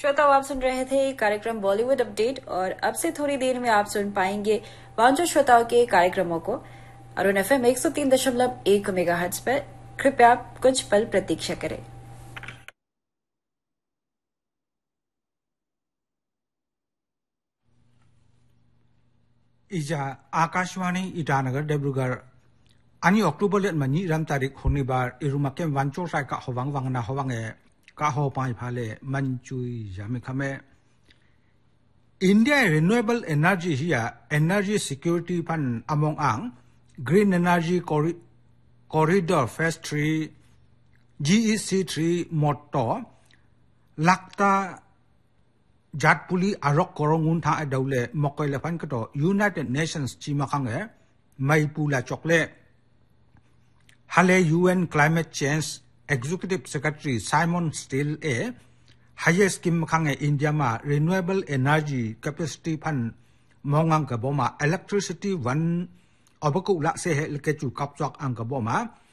श्रोताओ, आप सुन रहे थे कार्यक्रम बॉलीवुड अपडेट और अब से थोड़ी देर में आप सुन पाएंगे वांचो श्रोताओं के कार्यक्रमों को अरुण FM 103.1 मेगाहर्ट्ज पर। कृपया कुछ पल प्रतीक्षा करें। इजा आकाशवाणी ईटानगर डिब्रूगढ़ अनि अक्टूबर लेट मनी रम तारीख होनिबार इरुमाके वांचो साइ का होवांग वांगना होवांगे का हो पाई फाले मंचुई जामे खमे इंडिया रिन्यूएबल एनर्जी हिया एनर्जी सिक्योरिटी फन अमोंग आंग green energy corridor phase 3 GEC3 मोटो लाक्ता जातपुली आरोक कोरोंगुन था दौले मकोइले फन कतो यूनाइटेड नेशंस चिमाखांगे मैपुला चोकले हाले UN climate change executive secretary Simon Stiell ए हाये स्कीम खांगे इंडिया मा रिन्यूएबल एनर्जी कैपेसिटी फन मोंगांग का बोमा इलेक्ट्रिसिटी वन अबको ला से हे लकेचु कापचक अंग का बोमा